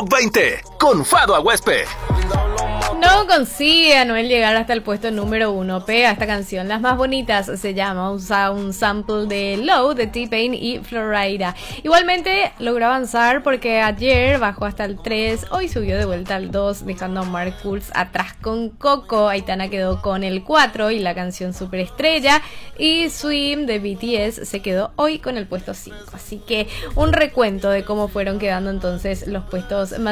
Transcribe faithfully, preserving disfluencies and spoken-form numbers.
Top veinte con Fado Aguespe. No consigue Anuel llegar hasta el puesto número uno. Pega esta canción, Las Más Bonitas, se llama, usa un sample de Low de T-Pain y Florida. Igualmente logró avanzar porque ayer bajó hasta el tres, hoy subió de vuelta al dos, dejando a Mark Kurz atrás con Coco. Aitana quedó con el cuatro y la canción Superestrella, y Swim de B T S se quedó hoy con el puesto cinco. Así que un recuento de cómo fueron quedando entonces los puestos más